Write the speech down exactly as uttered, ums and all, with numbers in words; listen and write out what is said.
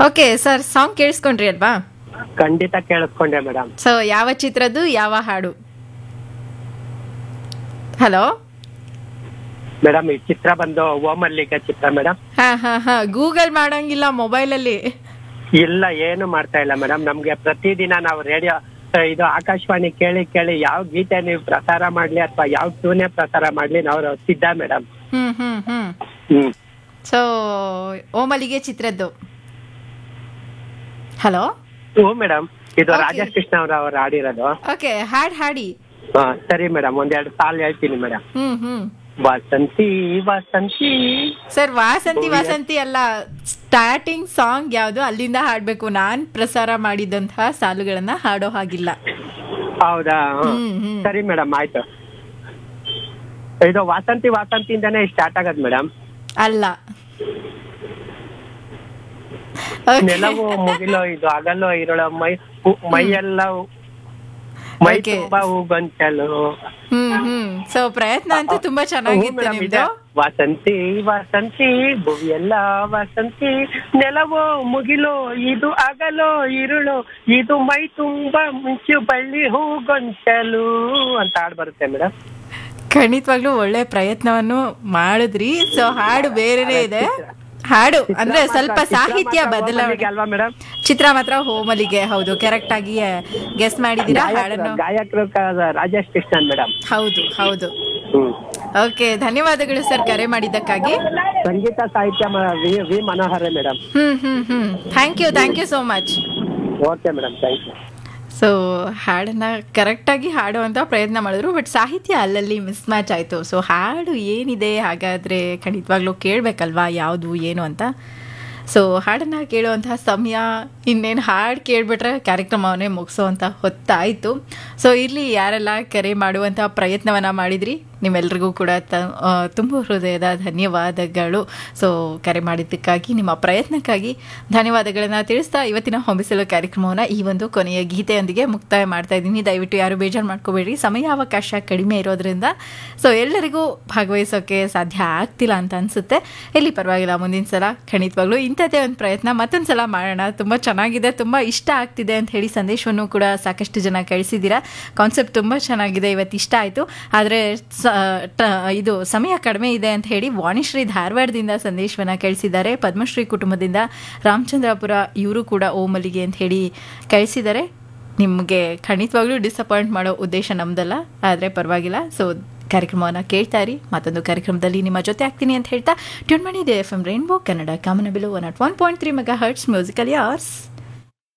Okay sir, song ಕೇಳಿಸ್ಕೊಂಡ್ರಿ ಅಲ್ವಾ? ಖಂಡಿತ ಕೇಳಿಸ್ಕೊಂಡೆ madam. So ಯಾವ ಚಿತ್ರದ್ದು ಯಾವ ಹಾಡು? ಹಲೋ ಮೇಡಮ್ ಈ ಚಿತ್ರ ಬಂದು ಓಮಲ್ಲಿಗ ಚಿತ್ರ ಮೇಡಮ್. ಹಾ ಹಾ ಹಾ ಗೂಗಲ್ ಮಾಡಂಗಿಲ್ಲ ಮೊಬೈಲಲ್ಲಿ? ಇಲ್ಲ, ಏನು ಮಾಡ್ತಾ ಇಲ್ಲ ಮೇಡಮ್. ನಮ್ಗೆ ಪ್ರತಿದಿನ ನಾವು ರೇಡಿಯೋ ಇದು ಆಕಾಶವಾಣಿ ಕೇಳಿ ಕೇಳಿ ಯಾವ ಗೀತೆ ನೀವು ಪ್ರಸಾರ ಮಾಡ್ಲಿ ಅಥವಾ ಯಾವ ಟ್ಯೂನೇ ಪ್ರಸಾರ ಮಾಡ್ಲಿ ನಾವು ಸಿದ್ಧ ಮೇಡಮ್. ಹ್ಮ್ ಹ್ಮ್ ಹ್ಮ್ ಹ್ಮ್ ಸೊ ಓಮಲಿಗೆ ಚಿತ್ರದ್ದು. ಹಲೋ ಹ್ಞೂ ಮೇಡಮ್, ಇದು Okay. ರಾಜೇಶ್ ಕೃಷ್ಣ ಅವ್ರ ಅವ್ರು ಆಡಿರೋದು. ಓಕೆ, ಹಾಡ್ ಹಾಡಿ. ಹಾ ಸರಿ ಮೇಡಮ್, ಒಂದೆರಡು ಸಾಲು ಹೇಳ್ತೀನಿ ಮೇಡಮ್. ಹ್ಮ್ ಹ್ಮ್ ವಸಂತಿ ವಸಂತಿ. ಸರ್, ವಾಸಂತಿ ವಾಸಂತಿ ಅಲ್ಲ, ಸ್ಟಾರ್ಟಿಂಗ್ ಸಾಂಗ್ ಯಾವುದು ಅಲ್ಲಿಂದ ಹಾಡ್ಬೇಕು. ನಾನ್ ಪ್ರಸಾರ ಮಾಡಿದಂತಹ ಸಾಲುಗಳನ್ನ ಹಾಡೋ ಹಾಗಿಲ್ಲ. ಹೌದಾ? ಹ್ಮ್. ಹ್ಮ್, ಹ್ಮ್. ಸರಿ ಮೇಡಮ್, ಆಯ್ತು. ಇದು ವಾಸಂತಿ ವಾಸಂತಿಯಿಂದಾನೇ ಸ್ಟಾರ್ಟ್ ಆಗದ್ ಮೇಡಮ್. ಅಲ್ಲ. Okay. ನೆಲವು ಮುಗಿಲೋ ಇದು ಹಗಲೋ ಇರೋಳ ಮೈ ಹು- ಮೈಯೆಲ್ಲ ಮೈ Okay. ತುಂಬಾ ಹೂಗೊಂಚಲು. ಹ್ಮ್ ಹ್ಮ್ ಸೊ ಪ್ರಯತ್ನ ಅಂತೂ ತುಂಬಾ ಹ್ಞೂ ಚೆನ್ನಾಗಿತ್ತು ಮೇಡಮ್, ಇದೆ. ನಿಮ್ದು. ವಸಂತಿ ವಸಂತಿ ಭುವಿಯೆಲ್ಲ ವಸಂತಿ, ನೆಲವೋ ಮುಗಿಲೋ ಇದು ಹಗಲೋ ಇರುಳೋ ಇದು ಮೈ ತುಂಬಾ ಮಿಂಚು ಬಳ್ಳಿ ಹೂಗೊಂಚಲು ಅಂತ ಹಾಡ್ ಬರುತ್ತೆ ಮೇಡಮ್. ಖಂಡಿತವಾಗ್ಲೂ ಒಳ್ಳೆ ಪ್ರಯತ್ನವನ್ನು ಮಾಡಿದ್ರಿ. ಸೊ ಹಾಡು ಬೇರೆನೇ ಇದೆ. ಹಾಡು ಅಂದ್ರೆ ಸ್ವಲ್ಪ ಸಾಹಿತ್ಯ ಬದಲಾವಣೆ ಅಲ್ವಾ ಮೇಡಮ್? ಚಿತ್ರ ಮಾತ್ರ ಹೋಮಲಿಗೆ. ಹೌದು, ಕರೆಕ್ಟ್ ಆಗಿ ಗೆಸ್ ಮಾಡಿದೀರಾ ಹಾಡನ್ನು. ಗಾಯಕರು ರಾಜೇಶ್ ಕೃಷ್ಣನ್ ಮೇಡಮ್. ಹೌದು ಹೌದು. ಹ್ಮ್ ಓಕೆ, ಧನ್ಯವಾದಗಳು ಸರ್ ಕರೆ ಮಾಡಿದ್ದಕ್ಕಾಗಿ. ಸಂಗೀತ ಸಾಹಿತ್ಯ ಮ- V V Manohar madam. Hmm hmm hmm thank you thank you so much. Okay madam, thank you. So ಹಾಡನ್ನು ಕರೆಕ್ಟಾಗಿ ಹಾಡುವಂಥ ಪ್ರಯತ್ನ ಮಾಡಿದ್ರು, ಬಟ್ ಸಾಹಿತ್ಯ ಅಲ್ಲಲ್ಲಿ ಮಿಸ್ ಮ್ಯಾಚ್ ಆಯಿತು. ಸೊ ಹಾಡು ಏನಿದೆ ಹಾಗಾದರೆ ಖಂಡಿತವಾಗ್ಲೂ ಕೇಳಬೇಕಲ್ವಾ ಯಾವುದು ಏನು ಅಂತ. ಸೊ ಹಾಡನ್ನು ಕೇಳುವಂತಹ ಸಮಯ, ಇನ್ನೇನು ಹಾಡು ಕೇಳಿಬಿಟ್ರೆ ಕಾರ್ಯಕ್ರಮವನ್ನೇ ಮುಗಿಸೋವಂಥ ಹೊತ್ತಾಯಿತು. ಸೊ ಇಲ್ಲಿ ಯಾರೆಲ್ಲ ಕರೆ ಮಾಡುವಂಥ ಪ್ರಯತ್ನವನ್ನು ಮಾಡಿದ್ರಿ ನಿಮ್ಮೆಲ್ರಿಗೂ ಕೂಡ ತ ತುಂಬ ಹೃದಯದ ಧನ್ಯವಾದಗಳು. ಸೊ ಕರೆ ಮಾಡಿದ್ದಕ್ಕಾಗಿ, ನಿಮ್ಮ ಪ್ರಯತ್ನಕ್ಕಾಗಿ ಧನ್ಯವಾದಗಳನ್ನು ತಿಳಿಸ್ತಾ ಇವತ್ತಿನ ಹೊಂಬಿಸಲು ಕಾರ್ಯಕ್ರಮವನ್ನು ಈ ಒಂದು ಕೊನೆಯ ಗೀತೆಯೊಂದಿಗೆ ಮುಕ್ತಾಯ ಮಾಡ್ತಾ ಇದ್ದೀನಿ. ದಯವಿಟ್ಟು ಯಾರು ಬೇಜಾರು ಮಾಡ್ಕೋಬೇಡಿ, ಸಮಯಾವಕಾಶ ಕಡಿಮೆ ಇರೋದ್ರಿಂದ ಸೊ ಎಲ್ಲರಿಗೂ ಭಾಗವಹಿಸೋಕ್ಕೆ ಸಾಧ್ಯ ಆಗ್ತಿಲ್ಲ ಅಂತ ಅನಿಸುತ್ತೆ. ಎಲ್ಲಿ ಪರವಾಗಿಲ್ಲ, ಮುಂದಿನ ಸಲ ಖಂಡಿತವಾಗ್ಲೂ ಇಂಥದ್ದೇ ಒಂದು ಪ್ರಯತ್ನ ಮತ್ತೊಂದು ಸಲ ಮಾಡೋಣ. ತುಂಬ ಚೆನ್ನಾಗಿದೆ, ತುಂಬ ಇಷ್ಟ ಆಗ್ತಿದೆ ಅಂತ ಹೇಳಿ ಸಂದೇಶವನ್ನು ಕೂಡ ಸಾಕಷ್ಟು ಜನ ಕಳಿಸಿದ್ದೀರಾ. ಕಾನ್ಸೆಪ್ಟ್ ತುಂಬ ಚೆನ್ನಾಗಿದೆ, ಇವತ್ತು ಇಷ್ಟ ಆಯಿತು. ಆದರೆ ಇದು ಸಮಯ ಕಡಿಮೆ ಇದೆ ಅಂತ ಹೇಳಿ ವಾಣಿಶ್ರೀ ಧಾರವಾಡದಿಂದ ಸಂದೇಶವನ್ನು ಕಳಿಸಿದ್ದಾರೆ. ಪದ್ಮಶ್ರೀ ಕುಟುಂಬದಿಂದ ರಾಮಚಂದ್ರಾಪುರ ಇವರು ಕೂಡ ಓಮಲಿಗೆ ಅಂತ ಹೇಳಿ ಕಳಿಸಿದ್ದಾರೆ. ನಿಮಗೆ ಖಂಡಿತವಾಗ್ಲೂ ಡಿಸಪಾಯಿಂಟ್ ಮಾಡೋ ಉದ್ದೇಶ ನಮ್ದಲ್ಲ, ಆದರೆ ಪರವಾಗಿಲ್ಲ. ಸೊ ಕಾರ್ಯಕ್ರಮವನ್ನು ಕೇಳ್ತಾ ಇರಿ. ಮತ್ತೊಂದು ಕಾರ್ಯಕ್ರಮದಲ್ಲಿ ನಿಮ್ಮ ಜೊತೆ ಆಗ್ತೀನಿ ಅಂತ ಹೇಳ್ತಾ ಟ್ಯೂನ್ ಮಾಡಿದೆ F M rainbow Kannada ಕಾಮನಬಿಲು one not one point three mega hertz musical ಯಾರ್ಸ್.